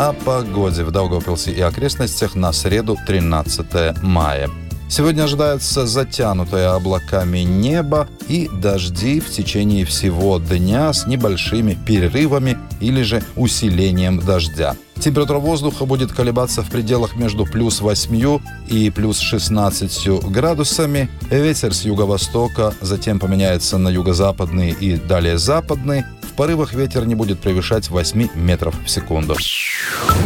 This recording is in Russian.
О погоде в Даугавпилсе и окрестностях на среду 13 мая. Сегодня ожидается затянутое облаками небо и дожди в течение всего дня с небольшими перерывами или же усилением дождя. Температура воздуха будет колебаться в пределах между плюс 8 и плюс 16 градусами. Ветер с юго-востока затем поменяется на юго-западный и далее западный. В порывах ветер не будет превышать 8 метров в секунду.